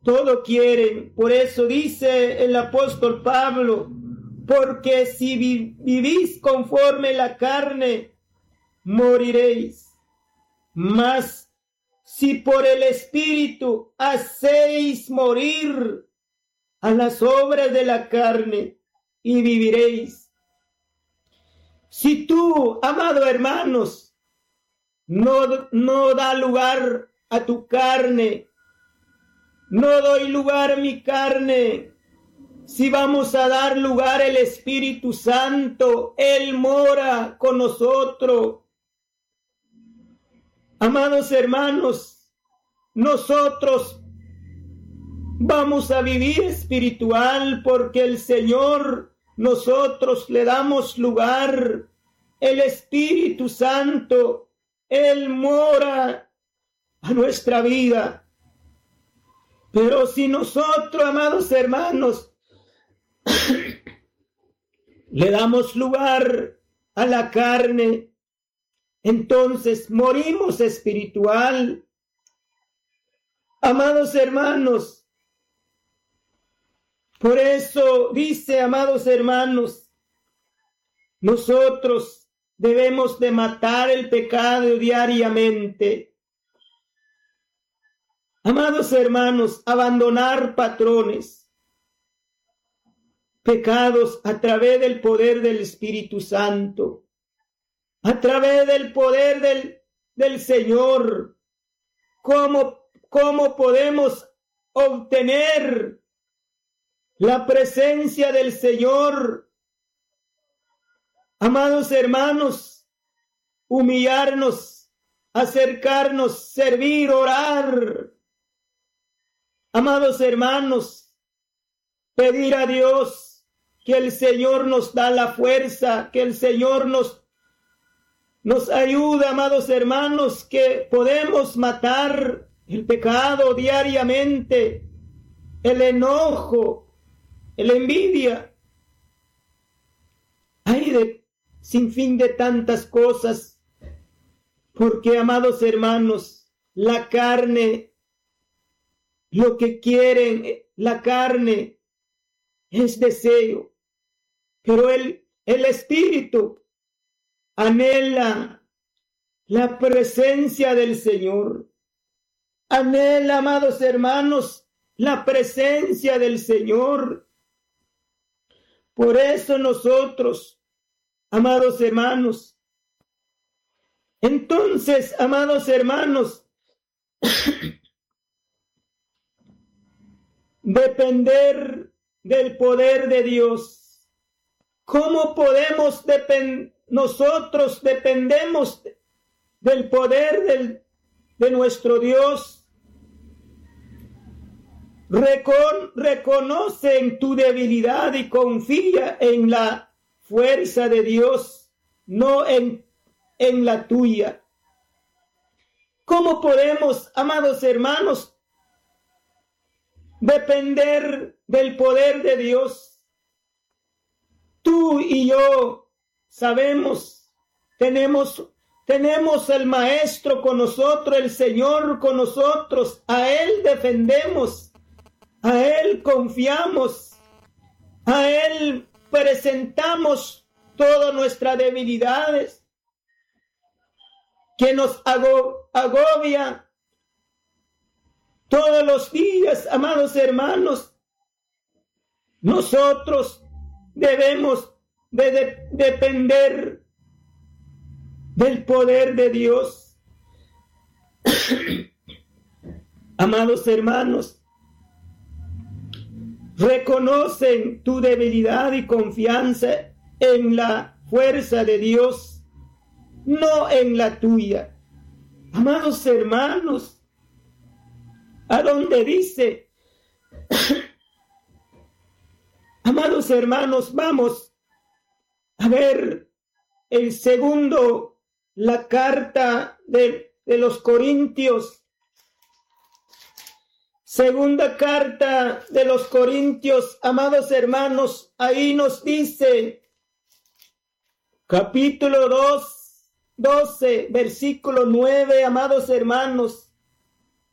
todo quieren. Por eso dice el apóstol Pablo, porque si vivís conforme la carne, moriréis. Mas si por el Espíritu hacéis morir a las obras de la carne, y viviréis. Si tú, amado hermanos, no da lugar a tu carne, no doy lugar a mi carne, si vamos a dar lugar al Espíritu Santo, Él mora con nosotros. Amados hermanos, nosotros vamos a vivir espiritual porque el Señor, nosotros le damos lugar. El Espíritu Santo, Él mora a nuestra vida. Pero si nosotros, amados hermanos, le damos lugar a la carne, entonces morimos espiritual. Amados hermanos, por eso dice, amados hermanos, nosotros debemos de matar el pecado diariamente. Amados hermanos, abandonar patrones, pecados a través del poder del Espíritu Santo, a través del poder del Señor. ¿Cómo podemos obtener la presencia del Señor? Amados hermanos, humillarnos, acercarnos, servir, orar. Amados hermanos, pedir a Dios que el Señor nos da la fuerza, que el Señor nos ayuda, amados hermanos, que podemos matar el pecado diariamente, el enojo, la envidia. Hay de sin fin de tantas cosas, porque, amados hermanos, la carne, lo que quieren, la carne es deseo, pero el Espíritu anhela la presencia del Señor. Anhela, amados hermanos, la presencia del Señor. Por eso nosotros, amados hermanos, entonces, amados hermanos, depender del poder de Dios. ¿Cómo podemos nosotros dependemos del poder de nuestro Dios? Reconoce en tu debilidad y confía en la fuerza de Dios, no en la tuya. ¿Cómo podemos, amados hermanos, depender del poder de Dios? Tú y yo sabemos, tenemos el Maestro con nosotros, el Señor con nosotros, a Él defendemos. A Él confiamos, a Él presentamos todas nuestras debilidades que nos agobia todos los días, amados hermanos. Nosotros debemos de depender del poder de Dios. Amados hermanos, reconocen tu debilidad y confianza en la fuerza de Dios, no en la tuya. Amados hermanos, a donde dice, amados hermanos, vamos a ver el segundo, la carta de los Corintios. Segunda carta de los Corintios, amados hermanos, ahí nos dice, capítulo 12, versículo 9, amados hermanos,